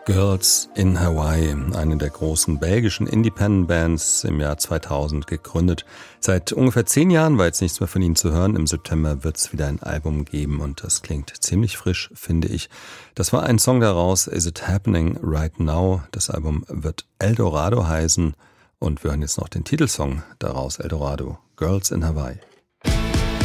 Girls in Hawaii, eine der großen belgischen Independent-Bands, im Jahr 2000 gegründet. Seit ungefähr 10 Jahren war jetzt nichts mehr von ihnen zu hören. Im September wird es wieder ein Album geben und das klingt ziemlich frisch, finde ich. Das war ein Song daraus, Is It Happening Right Now? Das Album wird Eldorado heißen und wir hören jetzt noch den Titelsong daraus, Eldorado, Girls in Hawaii.